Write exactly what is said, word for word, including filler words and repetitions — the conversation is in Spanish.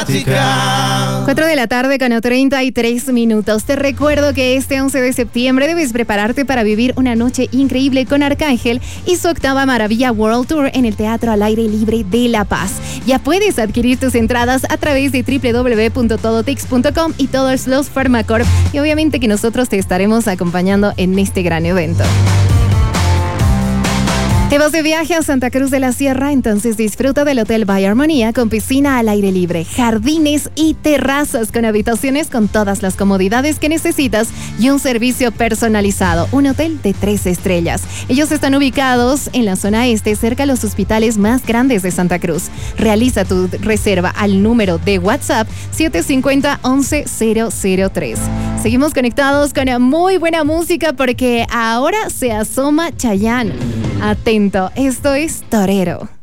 práctica. cuatro de la tarde con treinta y tres minutos. Te recuerdo que este once de septiembre debes prepararte para vivir una noche increíble con Arcángel y su octava Maravilla World Tour en el Teatro al Aire Libre de La Paz. Ya puedes adquirir tus entradas a través de doble u doble u doble u punto todotix punto com y todos los Farmacorp. Y obviamente que nosotros te estaremos acompañando en este gran evento. ¿Te vas de viaje a Santa Cruz de la Sierra? Entonces disfruta del Hotel By Armonía con piscina al aire libre, jardines y terrazas con habitaciones con todas las comodidades que necesitas y un servicio personalizado. Un hotel de tres estrellas. Ellos están ubicados en la zona este, cerca de los hospitales más grandes de Santa Cruz. Realiza tu reserva al número de WhatsApp siete cinco cero, once cero cero tres. Seguimos conectados con muy buena música porque ahora se asoma Chayanne. Atento, esto es Torero.